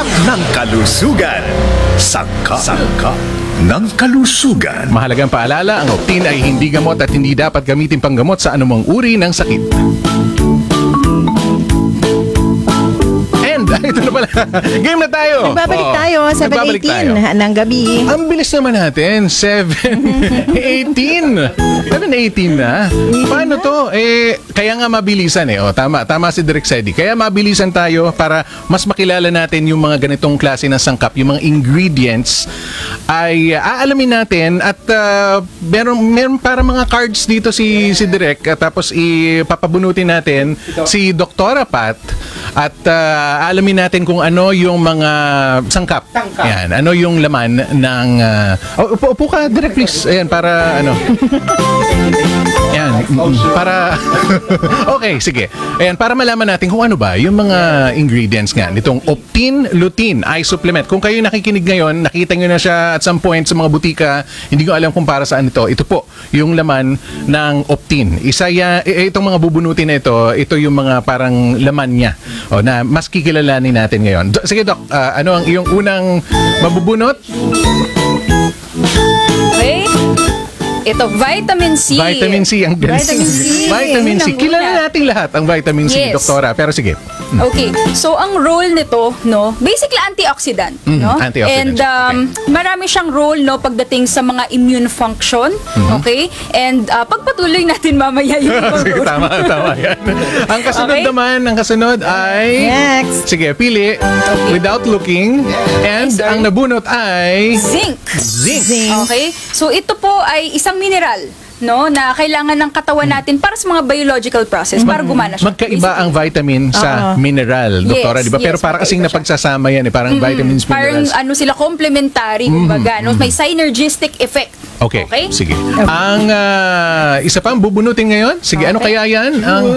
ng kalusugan. Sangka ng kalusugan. Mahalagang paalala, ang Optin ay hindi gamot at hindi dapat gamitin panggamot sa anumang uri ng sakit. And ito na pala. Game na tayo. Nagbabalik tayo sa Nagbabalik 7:18 ng gabi. Ang bilis naman natin. 7:18. Ano na 18 na? Paano to? Kaya nga mabilisan eh. Tama si Direk Sedi. Kaya mabilisan tayo para mas makilala natin yung mga ganitong klase ng sangkap, yung mga ingredients ay aalamin natin at meron para mga cards dito si Direk at tapos ipapabunutin natin si Doktora Pat at alamin natin kung ano yung mga sangkap. Yan, ano yung laman ng upo ka Direk please. Ayan para ano. Yan, para okay, sige. Ayan, para malaman natin kung ano ba yung mga ingredients nga nitong Optin Lutein Eye Supplement. Kung kayo nakikinig ngayon, nakita nyo na siya at some point sa mga butika, hindi ko alam kung para saan ito. Ito po, yung laman ng Optin. Itong mga bubunutin na ito yung mga parang laman niya na mas kikilalanin natin ngayon. Sige Doc, ano ang iyong unang mabubunot? Okay. Ito, vitamin C. Vitamin C. Ang Vitamin C. Vitamin C. Yun ang Kilala una. natin lahat ang vitamin C, Yes. Doktora. Pero sige. Okay. So, ang role nito, no, basically antioxidant, no? Antioxidant. And marami siyang role, no, pagdating sa mga immune function, okay? And pagpatuloy natin mamaya yung Sige, role. tama yan. Ang kasunod ay... Next. Sige, pili. Without looking. And Sorry. ang nabunot ay... Zinc. Zinc. Okay? So, ito po ay isang mineral, no, na kailangan ng katawan natin para sa mga biological process, para gumana siya. Magkaiba ang vitamin sa mineral, Doktora, Yes, di ba? Pero yes, para kasing magkaiba siya. napagsasama yan, parang vitamins, Parang minerals. ano sila, complementary, kumbaga, no? May synergistic effect. Okay, sige. Ang isa pang bubunutin ngayon, sige, ano kaya yan? Ang...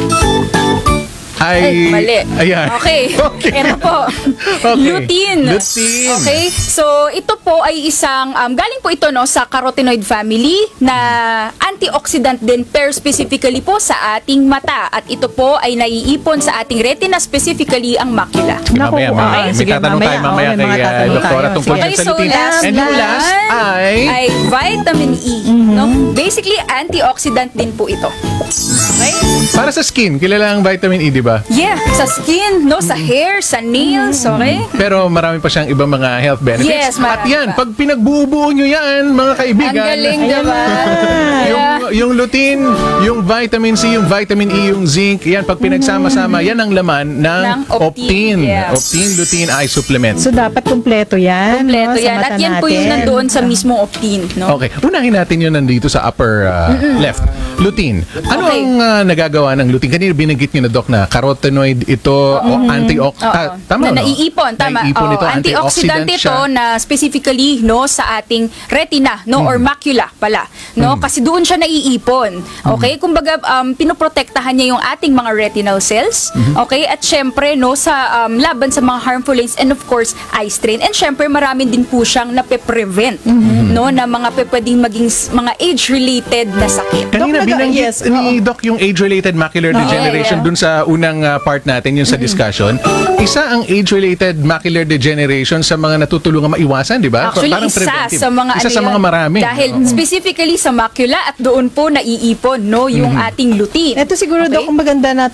Ay, mali. Ayan. Okay. Ito po. Okay. Lutein. Lutein. Okay. So, ito po ay isang, galing po ito, no, sa carotenoid family na antioxidant din, pero specifically po sa ating mata. At ito po ay naiipon sa ating retina, specifically ang macula. Mamaya, may sige, tatanong tayo mamaya may mga kay tatanong Doktora tayo. tungkol Sige. yan sa so lutein. last And yung last ay... vitamin E. No? Basically, antioxidant din po ito. Okay? Para sa skin, kilala ang vitamin E, di ba? Yeah, sa skin, no, sa hair, sa nails, okay? Pero marami pa siyang ibang mga health benefits. Yes, At marami yan, pa. pag pinagbubuo nyo yan, mga kaibigan, Ang galing, diba? yung lutein, yung vitamin C, yung vitamin E, yung zinc, yan, pag pinagsama-sama, yan ang laman ng Ng Optin. Optin. Yeah. Optin Lutein Eye Supplement. So, dapat kumpleto yan. Kompleto no, sa yan. mata At yan po yung natin. nandoon sa mismong Optin, no? Okay, unahin natin yun nandito sa upper left. Lutein. Ano Okay. ang nagagawa ng lutein? Kanina binanggit nyo na, Doc, na carotenoid ito, o antioxidant. Tama, na no? naiipon, tama. Naiipon ito, Antioxidant ito siya. na specifically, no, sa ating retina, no, or macula pala, no? Kasi doon siya naiipon. Okay? Kumbaga, pinoprotektahan niya yung ating mga retinal cells. Okay? At syempre, no, sa laban sa mga harmful rays and of course, eye strain. And syempre, marami din po siyang nape-prevent, no, na mga pwedeng maging mga age-related na sakit. Kanina Doc, binanggit yes, ni Doc yung age-related macular degeneration yeah. dun sa unang part natin, yun sa discussion. Isa ang age-related macular degeneration sa mga natutulungan maiwasan, di ba? Actually, Parang isa preventive. sa mga isa sa mga marami. Dahil specifically sa macula at doon po naiipon, no, yung ating lutein. Ito siguro Okay. daw kung maganda na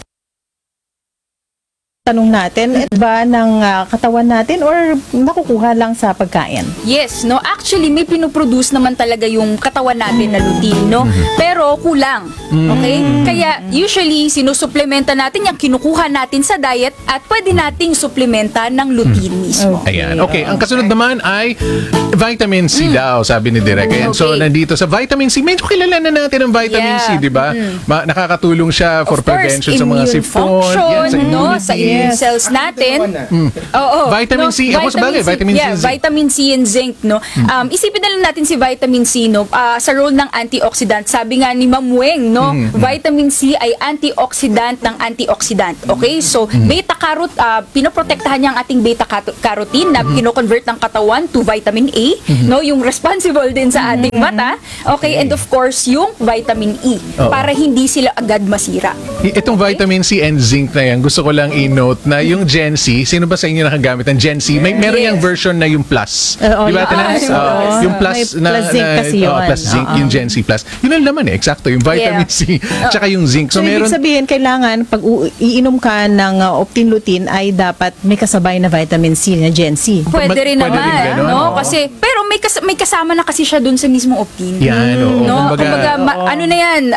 tanong natin, ba ng katawan natin or nakukuha lang sa pagkain? Yes, no. Actually, may pinoproduce naman talaga yung katawan natin na lutein, no. Pero kulang. Okay? Kaya usually sinusuplementa natin yung kinukuha natin sa diet at pwede nating suplementa ng lutein mismo. Ayan. Okay, ang kasunod naman ay vitamin C daw, sabi ni Direk. Ayan. So, Okay. nandito sa vitamin C, medyo kilala na natin ang vitamin C, Yeah. di ba? Nakakatulong siya for Of course, prevention sa mga immune sipon. function, Yan, sa no, immunity. sa immune cells natin. Oo. Vitamin C. Ako sa bagay, vitamin C Yeah, and zinc. vitamin C and zinc, no. Isipin na lang natin si vitamin C, no, sa role ng antioxidant. Sabi nga ni Ma'am Weng, no, vitamin C ay antioxidant ng antioxidant. Okay? So, pinoprotektahan niya ang ating beta-carotene na kino-convert ng katawan to vitamin A, no, yung responsible din sa ating mata. Okay? And of course, yung vitamin E Oo. para hindi sila agad masira. Itong vitamin C and zinc na yan, gusto ko lang i-note note na yung Gen Z, sino ba sa inyo nakagamit ng Gen Z? Meron yung version na yung plus. Oo, Di ba, yes. Tenens? Oo. Yung plus May na... plus zinc kasi yun. Plus zinc, yung Gen Z plus. Yun lang naman eksakto. Yung vitamin C, tsaka yung zinc. So, ibig sabihin, kailangan pag iinom ka ng Optin Lutein ay dapat may kasabay na vitamin C na Gen Z. Pwede rin Pwede naman, rin ganun, no? oo. Kasi pero may kasama na kasi siya doon sa mismong Optin. Yan, oo. No, kumbaga, oo. ano na yan,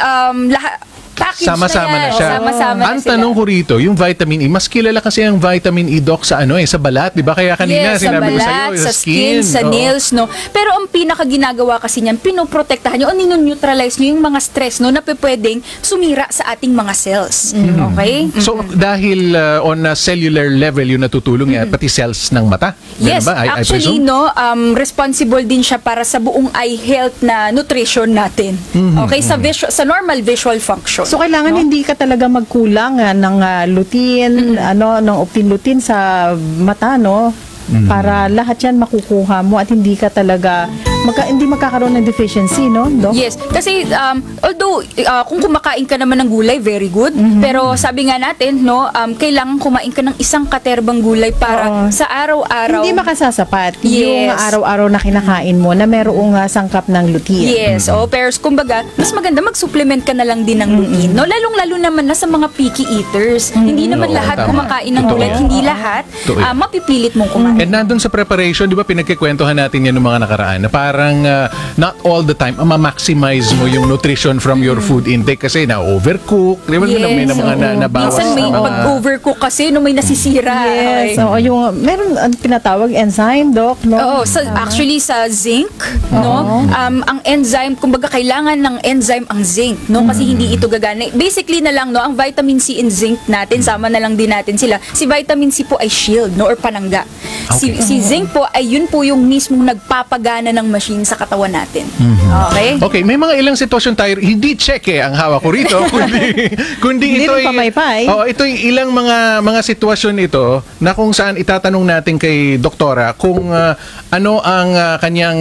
package Sama-sama na yan. siya. Sama-sama Ang na sila. tanong ko rito, yung vitamin E, mas kilala kasi ang vitamin E, Doc, sa sa balat, di ba? Kaya kanina Yes, sinabi ko sa sa'yo, balat, sa skin, sa Oo. nails, no? Pero ang pinaka ginagawa kasi niyan, pinoprotektahan niyo o ninoneutralize niyo yung mga stress, no, na pwedeng sumira sa ating mga cells. Okay? So, dahil on a cellular level yung natutulong yan, pati cells ng mata. Ganun Yes, ba? I actually, presume? no, responsible din siya para sa buong eye health na nutrition natin. Okay, sa normal visual function. So, kailangan hindi ka talaga magkulang ng lutein, ng Optin Lutein sa mata, no? Para lahat yan makukuha mo at hindi ka talaga hindi magkakaroon ng deficiency, no, Doc? Yes, kasi although kung kumakain ka naman ng gulay, very good. Pero sabi nga natin, no, kailangan kumain ka ng isang katerbang gulay para Oo. sa araw-araw. Hindi makasasapat Yes. yung araw-araw na kinakain mo na merong sangkap ng lutein. Yes, pero kumbaga, mas maganda mag-supplement ka na lang din ng lutein. No, lalong-lalo naman na sa mga picky eaters. Hindi naman Oo, lahat tama. kumakain ng Totoo gulay, yan. hindi lahat Totoo yan. mapipilit mong kumain. And nandun sa preparation, di ba pinagkikwentuhan natin yan ng mga nakaraan na parang not all the time ma-maximize mo yung nutrition from your food intake kasi na-overcook. Di ba? May na mga oo. nabawas Minsan may na mga... pag-overcook kasi, no, may nasisira. Yes. Okay. Oo, meron ang tinatawag enzyme, Doc, no? Oo, actually sa zinc, no? Ang enzyme, kumbaga kailangan ng enzyme ang zinc, no? Kasi hindi ito gagana. Basically na lang, no, ang vitamin C and zinc natin, sama na lang din natin sila. Si vitamin C po ay shield, no, or panangga. Si zinc po ay yun po yung mismong nagpapagana ng machine sa katawan natin. Okay? Okay, may mga ilang sitwasyon tayo, hindi cheque ang hawak ko rito, kundi Hindi ito rin pamaypay. ito'y ilang mga sitwasyon ito na kung saan itatanong natin kay doktora kung ano ang kanyang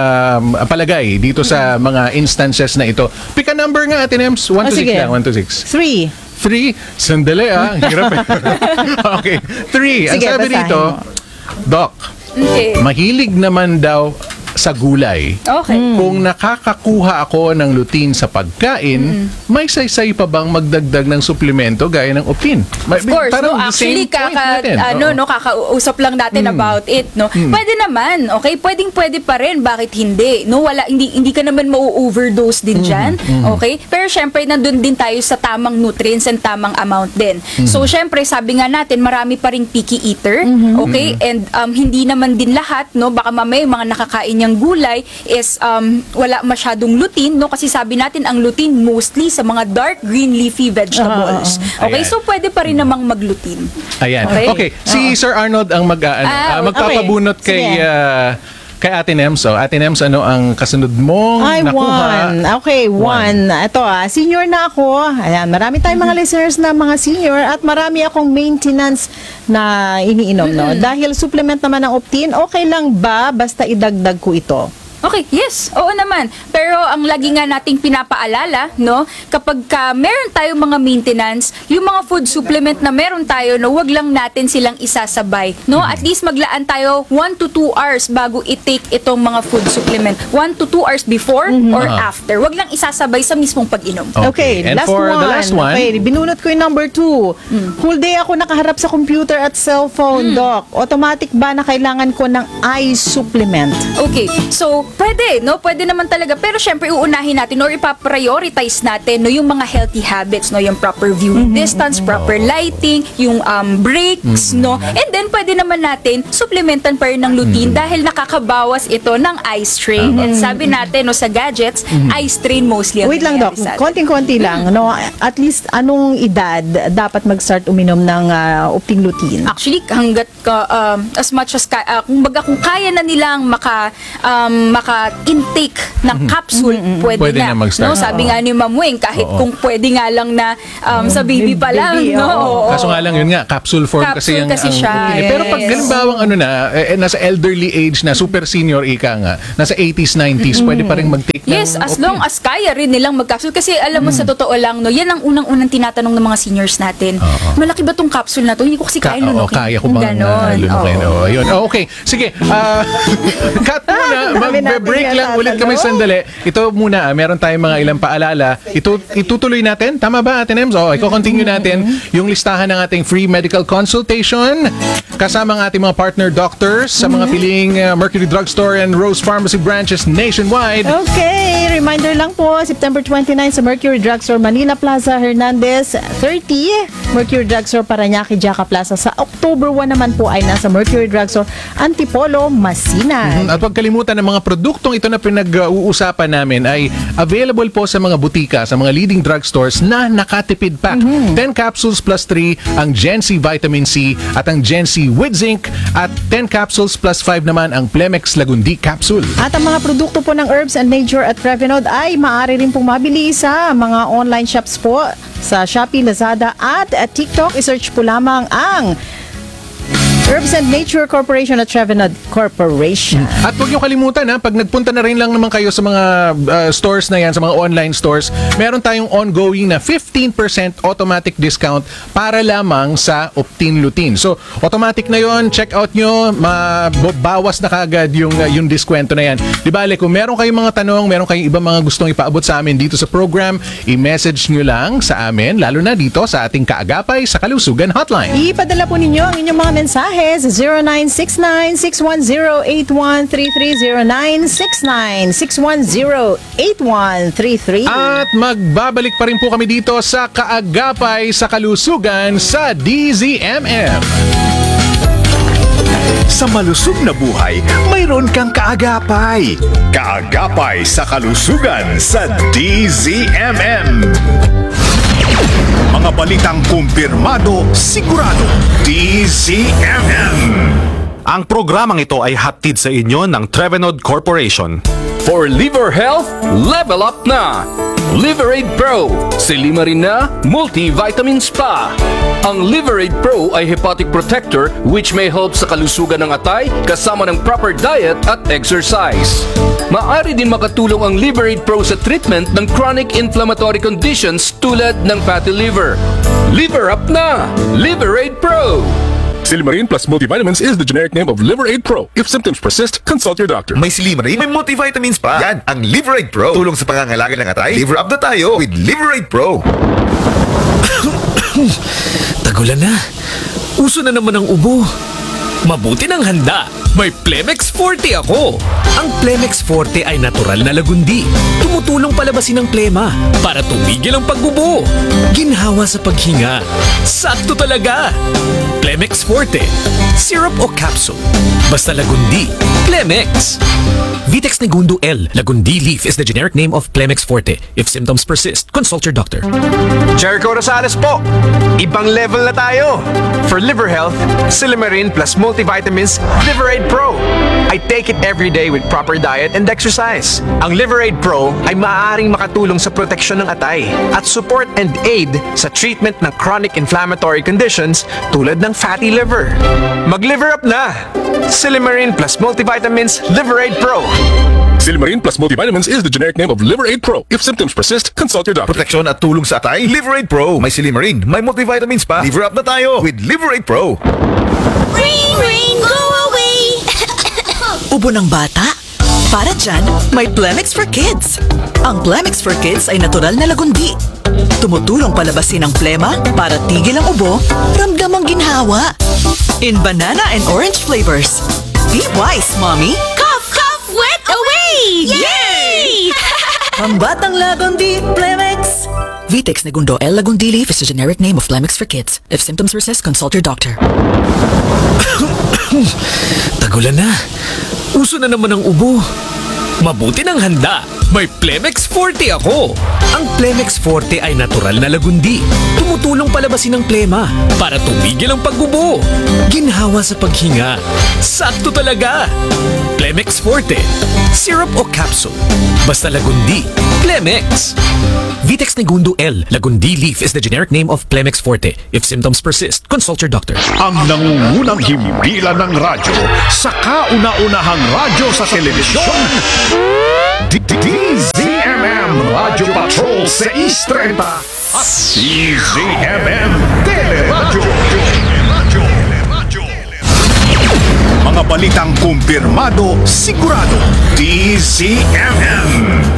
palagay dito sa mga instances na ito. Pick a number nga, Ate Nems. 1 to 6 sige. lang, 1 to 6. 3. 3, sandali ang hirap eh. Okay, 3. Ang Sige, sabi basahin dito, mo. Doc, Okay. mahilig naman daw sa gulay. Okay. Kung nakakakuha ako ng lutein sa pagkain, may saysay pa bang magdagdag ng suplemento gaya ng Optin? Of course, no, actually kakausap lang natin about it, no. Pwede naman, okay? Pwede pa rin, bakit hindi? No, hindi ka naman mau-overdose din diyan, okay? Pero syempre nandun din tayo sa tamang nutrients and tamang amount din. So syempre sabi nga natin, marami pa ring picky eater, okay? And hindi naman din lahat, no, baka mamaya mga nakakain niyang gulay is wala masyadong lutein, no, kasi sabi natin ang lutein mostly sa mga dark green leafy vegetables. Okay, Ayan. so pwede pa rin namang maglutein. Ayan. Okay. Okay, si Sir Arnold ang magpapabunot okay. kay Ate Nems. So, Ate Nems, ano ang kasunod mong Ay, nakuha? 1. Okay, 1. Ito senior na ako. Ayan, marami tayong mga listeners na mga senior at marami akong maintenance na iniinom, no? Dahil supplement naman ng Optin, okay lang ba basta idagdag ko ito? Okay, yes. Oo naman. Pero ang lagi nga nating pinapaalala, no, kapag meron tayong mga maintenance, yung mga food supplement na meron tayo, no, wag lang natin silang isasabay, no? At least maglaan tayo 1 to 2 hours bago i-take itong mga food supplement. 1 to 2 hours before or after. Wag lang isasabay sa mismong pag-inom. Okay. And last for one. the last one? Okay, binunot ko yung number 2. Whole day ako nakaharap sa computer at cellphone, Doc. Automatic ba na kailangan ko ng eye supplement? Okay, so pwede, no? Pwede naman talaga. Pero syempre, uunahin natin or ipaprioritize natin, no, yung mga healthy habits, no? Yung proper viewing distance, proper lighting, yung breaks, no? And then, pwede naman natin supplementan pa rin ng lutein dahil nakakabawas ito ng eye strain. And sabi natin, no, sa gadgets, eye strain mostly ang Wait lang, Doc. nangyayari sa atin. Konting-konti lang. No? At least, anong edad dapat mag-start uminom ng Optin Lutein? Actually, hanggat as much as kumbaga kung kaya na nilang maka-intake ng capsule, Pwede na mag-start. No? Sabi nga ni Ma'am Weng, kahit Oo. kung pwede nga lang na sa baby pa lang. Baby, No? oo. Oo. Kaso nga lang yun nga, capsule form kasi Capsule yung kasi siya, routine eh. yes. Pero pag halimbawang nasa elderly age na, super senior ika nga, nasa 80s, 90s, pwede pa rin mag-take ng Yes, as Optin. long as kaya rin nilang mag-capsule. Kasi alam mo, sa totoo lang, no, yan ang unang-unang tinatanong ng mga seniors natin. Malaki ba tong capsule na to? Hindi ko kasi kaya Oo, lunukin. kaya ko bang Ganon. lunukin? Oo. Oo, yun. Okay, sige. Cut muna. Dami natin Mag-break lang natatanong. ulit kami sandali. Ito muna, meron tayong mga ilang paalala. Itutuloy natin. Tama ba, Ate Nems? Oo, i-continue natin yung listahan ng ating free medical consultation kasama ang ating mga partner doctors sa mga piling Mercury Drugstore and Rose Pharmacy branches nationwide. Okay, reminder lang po, September 29 sa Mercury Drugstore Manila Plaza, Hernandez 30, Mercury Drugstore Parañaque, Jaca Plaza. Sa October 1 naman po ay nasa Mercury Drugstore Antipolo, Masinan. At huwag kalimutan ng mga produktong ito na pinag-uusapan namin ay available po sa mga butika, sa mga leading drugstores na nakatipid pa. 10 capsules plus 3 ang Gen C Vitamin C at ang Gen C with Zinc at 10 capsules plus 5 naman ang Plemex Lagundi Capsule. At ang mga produkto po ng Herbs and Nature at Prevnod ay maaari rin pong mabili sa mga online shops po sa Shopee, Lazada at TikTok. I-search po lamang ang Herbs and Nature Corporation at Prevnod Corporation. At huwag niyo kalimutan pag nagpunta na rin lang naman kayo sa mga stores na yan, sa mga online stores, meron tayong ongoing na 15% automatic discount para lamang sa Optin Lutein. So, automatic na yon, check out nyo, bawas na kagad yung diskwento na yan. Di bale, kung meron kayong mga tanong, meron kayong ibang mga gustong ipaabot sa amin dito sa program, i-message nyo lang sa amin, lalo na dito sa ating kaagapay sa Kalusugan Hotline. Ipadala po ninyo ang inyong mga mensahe sa 0969-610-8133, 0969-610-8133. At magbabalik pa rin po kami dito sa kaagapay sa kalusugan sa DZMM. Sa malusog na buhay, mayroon kang kaagapay. Kaagapay sa kalusugan sa DZMM. Mga balitang kumpirmado, sigurado. DZMM. Ang programang ito ay hatid sa inyo ng Prevnod Corporation. For liver health, level up na! Liverade Pro, Silimarin na multivitamin spa. Ang Liverade Pro ay hepatic protector which may help sa kalusugan ng atay kasama ng proper diet at exercise. Maaari din makatulong ang Liverade Pro sa treatment ng chronic inflammatory conditions tulad ng fatty liver. Liver up na! Liverade Pro! Silimarin plus multivitamins is the generic name of Liverade Pro. If symptoms persist, consult your doctor. May Silimarin, may multivitamins pa. Yan, ang Liverade Pro. Tulong sa pangangalaga ng atay. Liver up na tayo with Liverade Pro. Tagulan na. Uso na naman ang ubo. Mabuti ng handa. May Plemex Forte ako. Ang Plemex Forte ay natural na lagundi. Tumutulong palabasin ang plema para tumigil ang paggubo. Ginhawa sa paghinga. Sakto talaga. Plemex Forte. Syrup o capsule. Basta lagundi. Plemex. Vitex Negundo L. Lagundi leaf is the generic name of Plemex Forte. If symptoms persist, consult your doctor. Jericho Rosales po. Ibang level na tayo. For liver health, Silimarin plus multivitamins, Liverade Pro. I take it every day with proper diet and exercise. Ang Liverade Pro ay maaaring makatulong sa proteksyon ng atay at support and aid sa treatment ng chronic inflammatory conditions tulad ng fatty liver. Mag-liver up na! Silimarin plus multivitamins, Liverade Pro. Silimarin plus multivitamins is the generic name of Liverade Pro. If symptoms persist, consult your doctor. Proteksyon at tulong sa atay. Liverade Pro. May Silimarin, may multivitamins pa. Liver up na tayo with Liverade Pro. Ring, ring, go away! Ubo ng bata? Para dyan, may Plemex for Kids. Ang Plemex for Kids ay natural na lagundi. Tumutulong palabasin ang plema para tigil ang ubo, ramdam ang ginhawa. In banana and orange flavors. Be wise, mommy. Cough, cough, wet away! Yay! Pambatang lagundi, Plemex. Vitex Negundo L. Lagundi leaf is the generic name of Plemex for Kids. If symptoms persist, consult your doctor. Tagulan na. Uso na naman ang ubo. Mabuti ng handa. May Plemex Forte ako. Ang Plemex Forte ay natural na lagundi. Tumutulong palabasin ang plema para tumigil ang paggubo. Ginhawa sa paghinga. Sakto talaga. Plemex Forte. Syrup o capsule. Basta lagundi. Plemex. Vitex Negundo L. Lagundi leaf is the generic name of Plemex Forte. If symptoms persist, consult your doctor. Ang nangungunang himpilan ng radyo sa kauna-unahang radyo sa telebisyon. DZMM Radio Patrol 630 at DZMM Teleradyo. Mga balitang kumpirmado, sigurado. DZMM.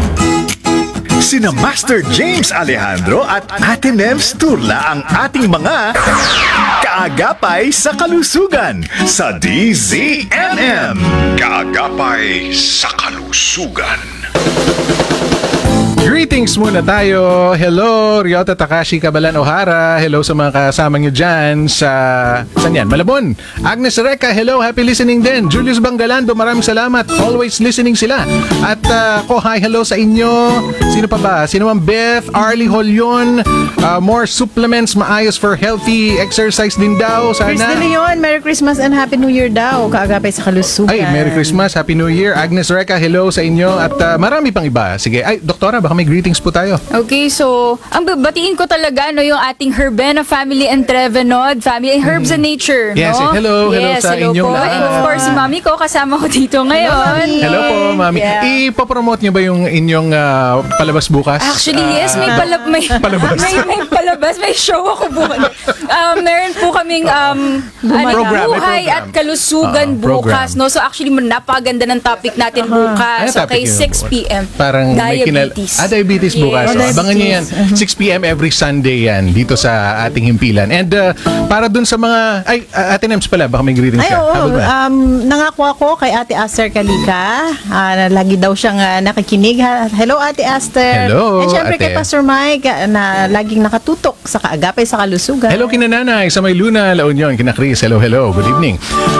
Sina Master James Alejandro at Ate Nems Turla ang ating mga kaagapay sa kalusugan sa DZMM. Kaagapay sa kalusugan. Greetings muna tayo. Hello, Ryota Takashi Kabalan O'Hara. Hello sa mga kasama nyo dyan sa... Saan yan? Malabon. Agnes Reca, hello. Happy listening din. Julius Bangalando, maraming salamat. Always listening sila. At ako, hi, hello sa inyo. Sino pa ba? Sino man? Beth, Arlie Holyon. More supplements, maayos for healthy exercise din daw. Sana. Chris De Leon, Merry Christmas and Happy New Year daw. Kaagapay sa kalusugan. Ay, Merry Christmas, Happy New Year. Agnes Reca, hello sa inyo. At marami pang iba. Sige. Ay, Doktora, baka may greetings po tayo. Okay, so ang babatiin ko talaga yung ating Herbena family and Trevenod family, Herbs and Nature. Yes, no? hello Yes, sa hello inyong po. lahat. And of course, si Mami ko kasama ko dito ngayon. Hello po, Mami. Yeah. Ipopromote niyo ba yung inyong palabas bukas? Actually, yes, may palabas. may palabas, may show ako bukas. Meron po kaming Program, buhay may program. at kalusugan bukas, no? So actually, napaganda ng topic natin bukas. Ano topic Okay, yun? 6 p.m. Parang may Diabetes. diabetes bukas. Yes. Abangan niyo yan. 6 p.m. every Sunday yan dito sa ating himpilan. And para dun sa mga... Ay, Ate Nems pala, baka may greetings Ay, ka. oo. Habol ba? Nangako ako kay Ate Aster Kalika. Lagi daw siyang nakikinig. Hello, Ate Aster. Hello, And syempre Ate. kay Pastor Mike na laging nakatutok sa kaagapay sa kalusugan. Hello kina Nanay sa May Luna, La Union, kina Chris. Hello, hello. Good evening.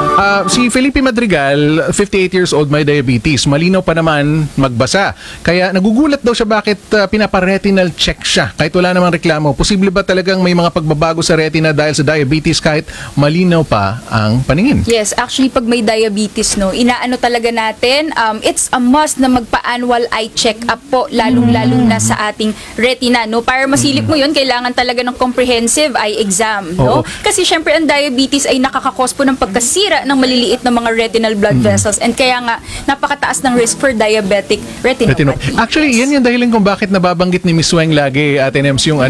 Si Felipe Madrigal, 58 years old, may diabetes. Malinaw pa naman magbasa. Kaya nagugulat daw siya bakit pinapa-retinal check siya. Kahit wala namang reklamo. Posible ba talagang may mga pagbabago sa retina dahil sa diabetes kahit malinaw pa ang paningin? Yes, actually pag may diabetes, no, inaano talaga natin, it's a must na magpa-annual eye check-up po, lalong-lalong na sa ating retina, no? Para masilip mo yun, kailangan talaga ng comprehensive eye exam, no? Oo. Kasi syempre ang diabetes ay nakakakos po ng pagkasira ng maliliit na mga retinal blood vessels, and kaya nga napakataas ng risk for diabetic retinopathy. Actually, yan yung dahilan kung bakit nababanggit ni Miss Weng lagi, Ate Nems, yung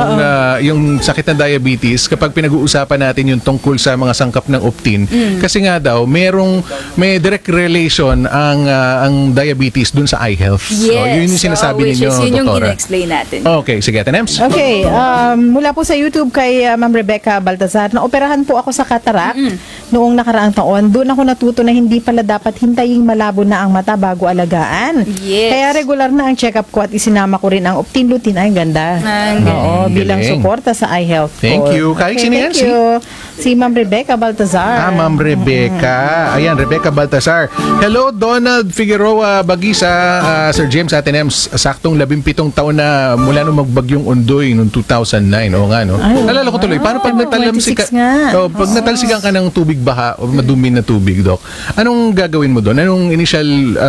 yung sakit ng diabetes kapag pinag-uusapan natin yung tungkol sa mga sangkap ng optin. Kasi nga daw, may direct relation ang diabetes dun sa eye health. So, Yes. yun yung sinasabi which ninyo, is yun yung Doktora. gina-explain natin. Okay, sige, Ate Nems. Okay, mula po sa YouTube kay Ma'am Rebecca Baltazar, naoperahan po ako sa cataract noong nakaraang taon. Doon ako natuto na hindi pala dapat hintayin malabo na ang mata bago alagaan. Yes. Kaya regular na ang check-up ko at isinama ko rin ang Optin-Lutein. Ay, ganda. Ang Oo, bilang Galing. suporta sa eye health ko. Thank you. Kahit sino yan? Thank you. Si Ma'am Rebecca Baltazar. Ma'am Rebecca. Ayan, Rebecca Baltasar. Hello, Donald Figueroa Bagisa. Sir James, Ate Nems, saktong 17 taon na mula nung magbagyong Undoy noong 2009. Oo nga, no? Ay, Nalala ko tuloy, paano pag 26 nga. pag natalsikan ka ng tubig baha o madumi na tubig, Dok, anong gagawin mo doon? Anong initial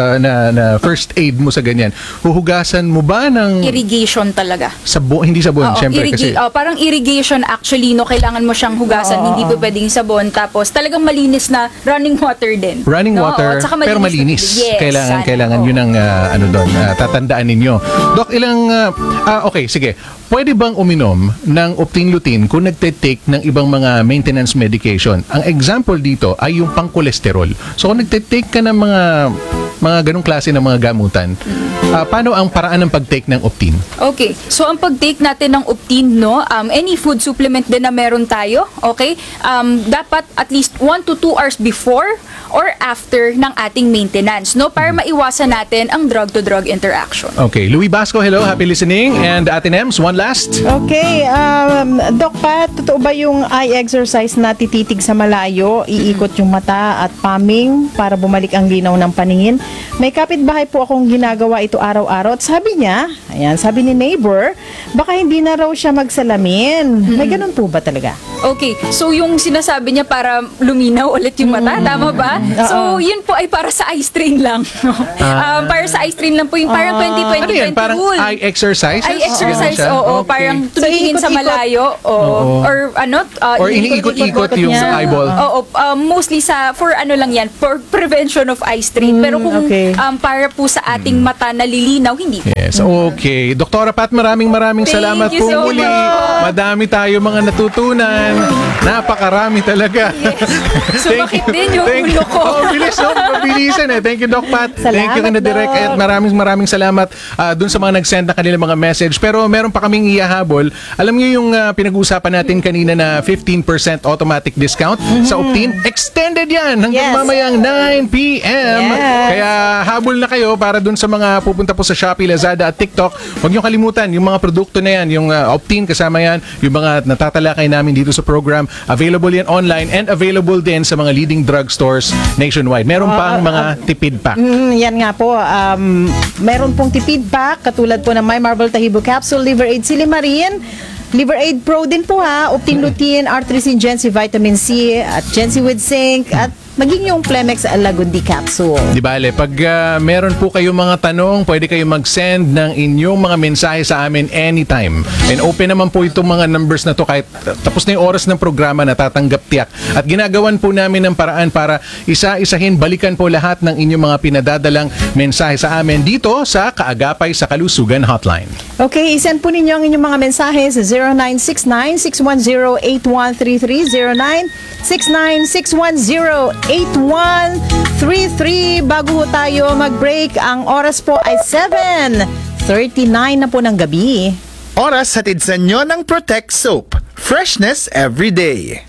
na first aid mo sa ganyan? Huhugasan mo ba ng irrigation talaga. sabon? Hindi sabon, Oo, syempre. Kasi parang irrigation actually, no, kailangan mo siyang hugasan, hindi pa pwedeng sabon, tapos talagang malinis na running water din. running No? water, Oo, tsaka pero na malinis. tubig. Yes, Kailangan yun ang tatandaan ninyo. Dok, okay, sige. Pwede bang uminom ng Optin-Lutein kung nagte-take ng ibang mga maintenance medication? Ang example dito ay yung pang-cholesterol. So kung nagte-take ka ng mga ganong klase ng mga gamutan, paano ang paraan ng pag-take ng Optin? Okay. So, ang pag-take natin ng Optin, no, any food supplement din na meron tayo, okay, dapat at least 1 to 2 hours before or after ng ating maintenance, no, para maiwasan natin ang drug-to-drug interaction. Okay. Louis Basco, hello. Happy listening. And Ate Nems, one last. Okay, Doc Pat, totoo ba yung eye exercise na tititig sa malayo, iikot yung mata at palming para bumalik ang linaw ng paningin? May kapitbahay po akong ginagawa ito araw-araw. At sabi niya, ayan, sabi ni neighbor, baka hindi na raw siya magsalamin. May ganun po ba talaga? Okay, so yung sinasabi niya para luminaw ulit yung mata, tama ba? So yun po ay para sa eye strain lang. Para sa eye strain lang po yung parang 20-20-20 Ano yan? Parang rule. eye exercise? Eye exercise, Ganun siya? oo. Okay. Parang tumitingin sa iikot-ikot. malayo. Or ano? Or iniikot-ikot yung niya. eyeball. Oo, mostly for ano lang yan, for prevention of eye strain. Pero kung okay. para po sa ating mata nalilinaw, hindi po. Yes, okay. Doktora Pat, maraming Thank salamat you po so muli. much. Madami tayo mga natutunan. Napakarami talaga. Sumakit din yung ulo ko. Bilis, no? Mabilisan eh. Thank you, Doc Pat. Thank you, Salamat, Direk. Doc. At maraming salamat dun sa mga nag-send na kanilang mga message. Pero meron pa kaming ihahabol. Alam niyo yung pinag-uusapan natin kanina na 15% automatic discount sa Optin? Extended yan hanggang Yes. mamayang 9 p.m. Yes. Kaya habol na kayo para dun sa mga pupunta po sa Shopee, Lazada at TikTok. Huwag niyo kalimutan yung mga produkto na yan, yung Optin kasama yan, yung mga natatalakay namin dito sa program. Available yan online and available din sa mga leading drugstores nationwide. Meron pang mga tipid pack. Yan nga po. Meron pong tipid pack, katulad po ng My Marble Tahibo Capsule, Liver Aid Silimarin, Liver Aid Pro din po ha, Optin Lutein, Artrisin, Gensi Vitamin C, at Gensi with Zinc, at maging yung Plemex Alagundi Capsule. Di bale, pag meron po kayong mga tanong, pwede kayo mag-send ng inyong mga mensahe sa amin anytime. And open naman po itong mga numbers na to kahit tapos na yung oras ng programa, natatanggap tiyak. At ginagawan po namin ng paraan para isa-isahin, balikan po lahat ng inyong mga pinadadalang mensahe sa amin dito sa Kaagapay sa Kalusugan Hotline. Okay, isend po ninyo ang inyong mga mensahe sa 0969-610-8133, 0969-610-8133. Bago ho tayo mag-break, ang oras po ay 7:39 na po ng gabi. Oras hatid sa inyo ng Protect Soap. Freshness every day.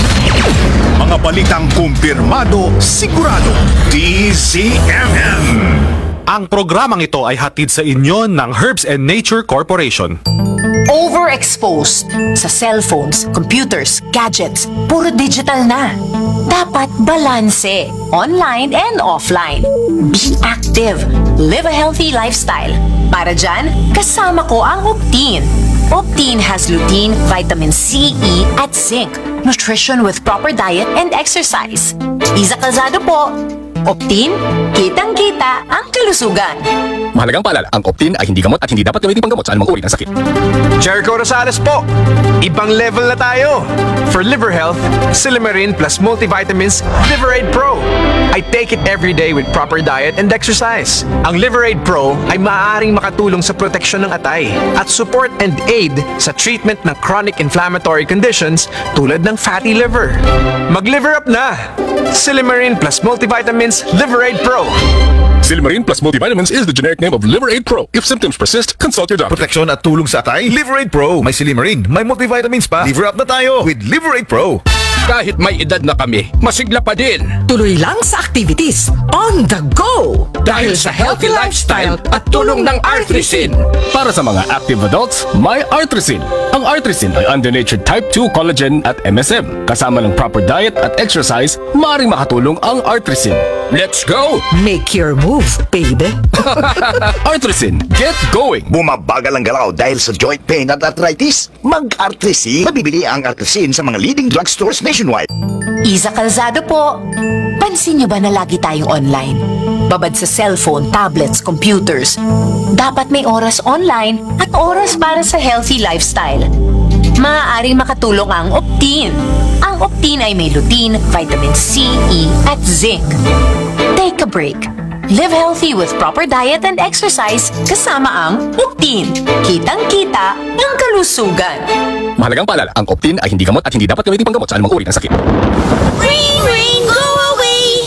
Mga balitang kumpirmado, sigurado. DZMM. Ang programang ito ay hatid sa inyo ng Herbs and Nature Corporation. Overexposed sa cellphones, computers, gadgets, puro digital na. Dapat balanse, online and offline. Be active. Live a healthy lifestyle. Para dyan, kasama ko ang Optin. Optin has lutein, vitamin C, E, at zinc. Nutrition with proper diet and exercise. Iza Calzado po. Optin, kitang-kita ang kalusugan. Mahalagang paalala, ang Optin ay hindi gamot at hindi dapat gamitin panggamot sa anumang uri ng sakit. Jericho Rosales po. Ibang level na tayo. For liver health, Silimarin plus multivitamins, Liver Aid Pro. I take it every day with proper diet and exercise. Ang Liver Aid Pro ay maaaring makatulong sa proteksyon ng atay at support and aid sa treatment ng chronic inflammatory conditions tulad ng fatty liver. Mag-liver up na! Silimarin plus multivitamins, Liver Aid Pro. Silimarin plus multivitamins is the generic name of Liver Aid Pro. If symptoms persist, consult your doctor. Proteksyon at tulong sa atay, Liver Aid Pro. May Silimarin, may multivitamins pa. Liver up na tayo with Liver Aid Pro. Kahit may edad na kami, masigla pa din. Tuloy lang sa activities. On the go! Dahil sa healthy lifestyle at tulong ng Artrisin. Para sa mga active adults, may Artrisin. Ang Artrisin ay undenatured type 2 collagen at MSM. Kasama ng proper diet at exercise, maaaring makatulong ang Artrisin. Let's go! Make your move, baby. Artrisin, get going! Bumabagal ang galaw dahil sa joint pain at arthritis? Mag-Artrisin. Mabibili ang Artrisin sa mga leading drugstores nationwide. Iza Calzado po. Pansin niyo ba na lagi tayong online? Babad sa cellphone, tablets, computers. Dapat may oras online at oras para sa healthy lifestyle. Maaaring makatulong ang Optin. Ang Optin ay may lutein, vitamin C, E, at zinc. Take a break. Live healthy with proper diet and exercise kasama ang Optin. Kitang-kita ang kalusugan. Mahalagang paalala, ang Optin ay hindi gamot at hindi dapat gamitin panggamot sa anumang uri ng sakit. Ring, ring, go away!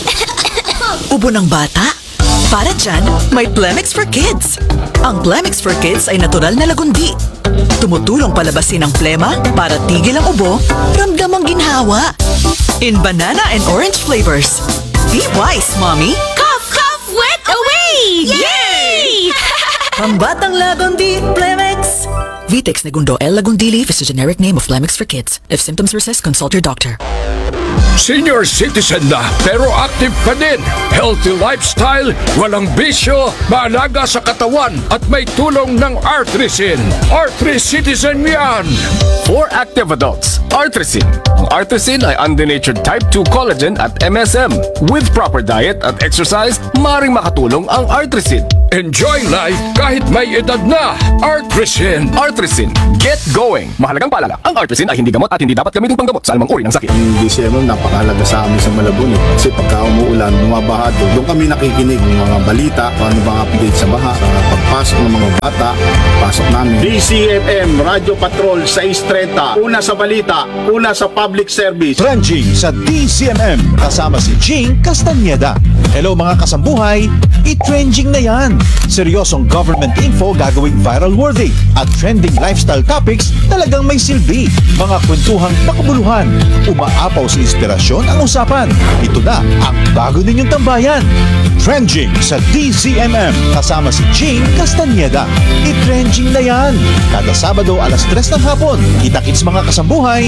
Ubo ng bata? Para dyan, may Plemex for Kids. Ang Plemex for Kids ay natural na lagundi. Tumutulong palabasin ang plema para tigil ang ubo, ramdam ang ginhawa. In banana and orange flavors. Be wise, mommy! Cough, cough, wet away! Yay! Pambatang lagundi, Plemex! Vitex Negundo L. Lagundili is the generic name of Plemex for Kids. If symptoms persist, consult your doctor. Senior citizen na pero active pa din. Healthy lifestyle, walang bisyo, maalaga sa katawan at may tulong ng Artrisin. Arthri-Citizen yan! For active adults, Artrisin. Ang Artrisin ay undenatured type 2 collagen at MSM. With proper diet at exercise, maaaring makatulong ang Artrisin. Enjoy life kahit may edad na. Artrisin. Artrisin, get going! Mahalagang paalala, ang Artrisin ay hindi gamot at hindi dapat gamitin panggamot sa anumang uri ng sakit. Yung DCM napakalaga sa amin sa Malabon kasi pagka umuulan, bumabaha doon kami nakikinig ng mga balita, paano ba update sa baha, sa pagpasok ng mga bata, pasok namin. DCFM Radio Patrol 630, una sa balita, una sa public service. Trending sa DCMM kasama si Jing Castañeda. Hello mga kasambuhay, i-trending na yan. Seryosong government info gagawing viral worthy at trending lifestyle topics talagang may silbi. Mga kwentuhang makabuluhan, umaapaw sa inspirasyon ang usapan. Ito na ang bago ninyong tambayan. Trending sa DCMM kasama si Jing Castañeda. I-trending na yan. Kada Sabado alas 3 ng hapon. Kita-kits mga kasambuhay.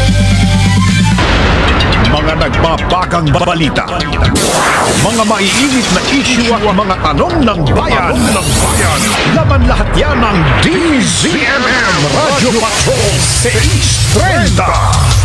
Mga nagbabagang balita. Mga maiinit na issue at mga tanong ng bayan. Laban lahat yan ng DZMM Radio Patrol 630.